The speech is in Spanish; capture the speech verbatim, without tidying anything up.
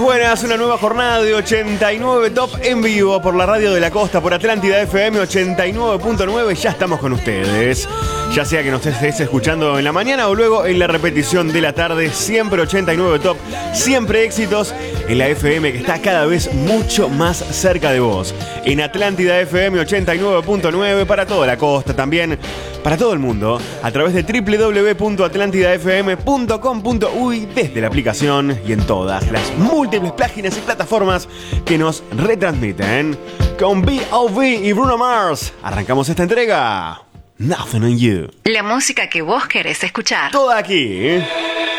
buenas, una nueva jornada de ochenta y nueve Top en vivo por la Radio de la Costa, por Atlántida F M ochenta y nueve punto nueve. Ya estamos con ustedes. Ya sea que nos estés escuchando en la mañana o luego en la repetición de la tarde, siempre ochenta y nueve Top, siempre éxitos en la F M que está cada vez mucho más cerca de vos. En Atlántida F M ochenta y nueve punto nueve para toda la costa, también para todo el mundo, a través de doble u doble u doble u punto atlántida f m punto com punto u y desde la aplicación y en todas las múltiples páginas y plataformas que nos retransmiten. Con B O B y Bruno Mars, arrancamos esta entrega. Nothing on You. La música que vos querés escuchar. Toda aquí, ¿eh?